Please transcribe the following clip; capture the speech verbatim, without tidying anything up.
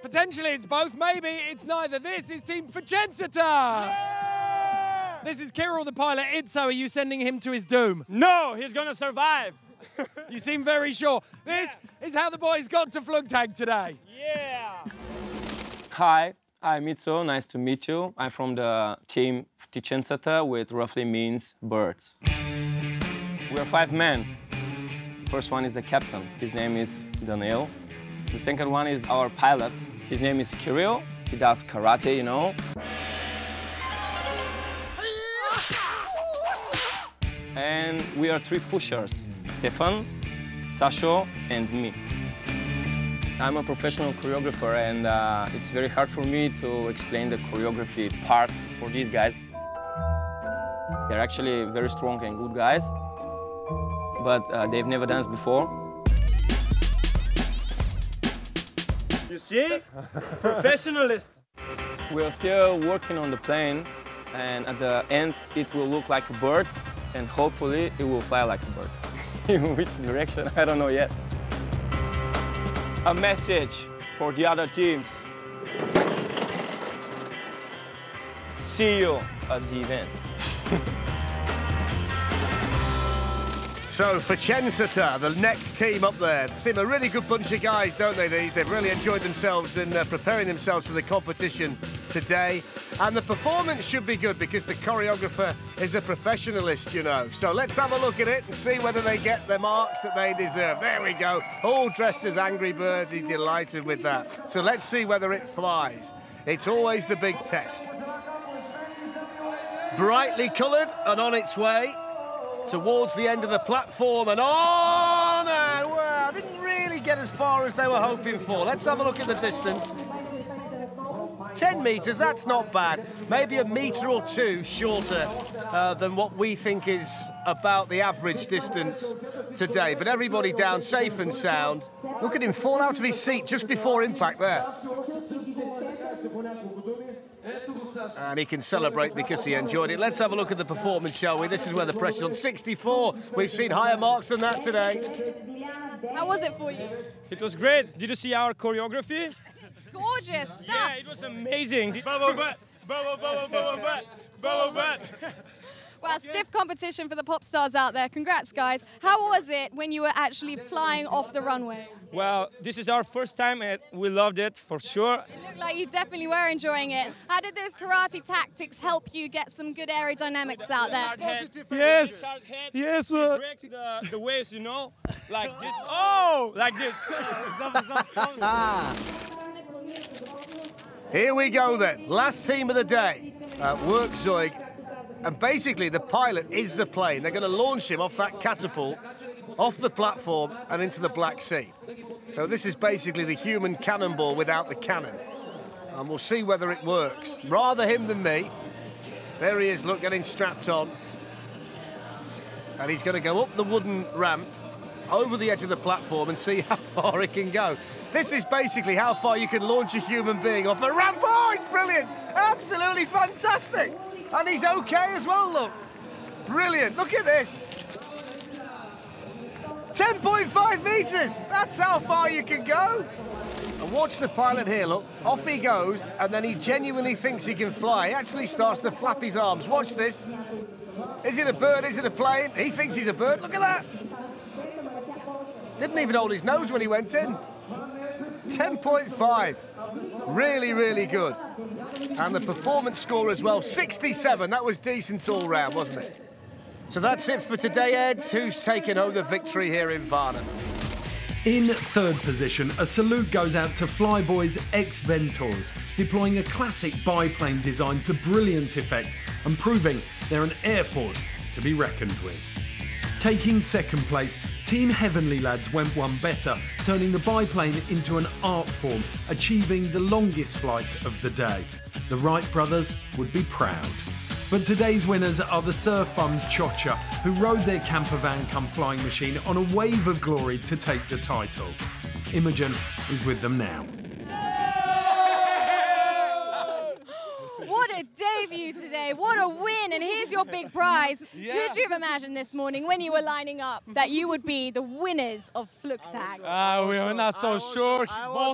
Potentially it's both, maybe it's neither. This is Team Vicenza. Yeah! This is Kirill, the pilot. Itzo, are you sending him to his doom? No, he's gonna survive. You seem very sure. This yeah. is how the boys got to Flugtag today. Yeah! Hi, I'm Itzo, nice to meet you. I'm from the team Vicenza, which roughly means birds. We're five men. First one is the captain. His name is Daniel. The second one is our pilot. His name is Kirill. He does karate, you know. And we are three pushers, Stefan, Sasho, and me. I'm a professional choreographer, and uh, it's very hard for me to explain the choreography parts for these guys. They're actually very strong and good guys, but uh, they've never danced before. You see? Professionalist. We're still working on the plane, and at the end it will look like a bird, and hopefully it will fly like a bird. In which direction, I don't know yet. A message for the other teams. See you at the event. So, Vicenza, the next team up there, seem a really good bunch of guys, don't they, these? They've really enjoyed themselves and uh, preparing themselves for the competition today. And the performance should be good because the choreographer is a professionalist, you know. So let's have a look at it and see whether they get the marks that they deserve. There we go, all dressed as Angry Birds. He's delighted with that. So let's see whether it flies. It's always the big test. Brightly coloured and on its way towards the end of the platform and on, and well, didn't really get as far as they were hoping for. Let's have a look at the distance. ten metres, that's not bad. Maybe a metre or two shorter uh, than what we think is about the average distance today. But everybody down safe and sound. Look at him fall out of his seat just before impact there. And he can celebrate because he enjoyed it. Let's have a look at the performance, shall we? This is where the pressure's on. sixty-four. We've seen higher marks than that today. How was it for you? It was great. Did you see our choreography? Gorgeous stuff. Yeah, it was amazing. Bubble butt, bubble, bubble, bubble butt, bubble butt. Well, stiff competition for the pop stars out there. Congrats, guys. How was it when you were actually flying off the runway? Well, this is our first time and we loved it for sure. It looked like you definitely were enjoying it. How did those karate tactics help you get some good aerodynamics out there? Yes, yes. Uh, breaks the, the waves, you know, like this. Oh, like this. Here we go then. Last team of the day. Uh, Werkzeug. And basically, the pilot is the plane. They're going to launch him off that catapult, off the platform and into the Black Sea. So this is basically the human cannonball without the cannon. And we'll see whether it works. Rather him than me. There he is, look, getting strapped on. And he's going to go up the wooden ramp, over the edge of the platform and see how far it can go. This is basically how far you can launch a human being off a ramp. Oh, it's brilliant. Absolutely fantastic. And he's okay as well, look. Brilliant, look at this. ten point five metres, that's how far you can go. And watch the pilot here, look. Off he goes, and then he genuinely thinks he can fly. He actually starts to flap his arms. Watch this. Is it a bird, is it a plane? He thinks he's a bird, look at that. Didn't even hold his nose when he went in. ten point five. Really, really good. And the performance score as well, sixty-seven. That was decent all round, wasn't it? So that's it for today, Ed. Who's taken home the victory here in Varna? In third position, a salute goes out to Flyboys X-Ventors, deploying a classic biplane design to brilliant effect and proving they're an air force to be reckoned with. Taking second place, Team Heavenly Lads went one better, turning the biplane into an art form, achieving the longest flight of the day. The Wright brothers would be proud. But today's winners are the Surf Bums Chocha, who rode their camper van come flying machine on a wave of glory to take the title. Imogen is with them now. What a debut today, what a win, and here's your big prize. Yeah. Could you have imagined this morning when you were lining up that you would be the winners of Flugtag? Uh, we were not so sure.